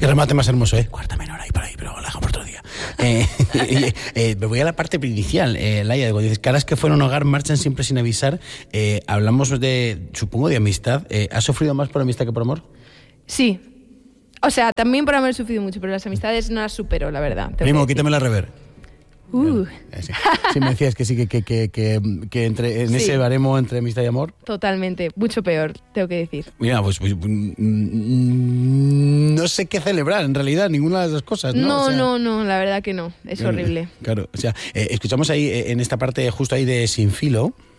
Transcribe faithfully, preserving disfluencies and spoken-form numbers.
Qué remate más hermoso, ¿eh? Cuarta menor ahí por ahí, pero la dejo por otro día. Eh, eh, eh, me voy a la parte inicial, eh, Laia. Digo, dices, caras que fueron hogar marchan siempre sin avisar. Eh, hablamos de, supongo, de amistad. Eh, ¿Has sufrido más por amistad que por amor? Sí. O sea, también por haber sufrido mucho, pero las amistades no las supero, la verdad. Primo, quítame la rever. Uh. Sí. Sí, me decías que sí, que, que, que, que, que entre, en sí. ese baremo entre amistad y amor. Totalmente, mucho peor, tengo que decir. Mira, pues, pues no sé qué celebrar, en realidad, ninguna de las dos cosas, ¿no? No, o sea, no, no, la verdad que no, es claro, horrible. Claro, o sea, eh, escuchamos ahí, en esta parte justo ahí de Sin Filo,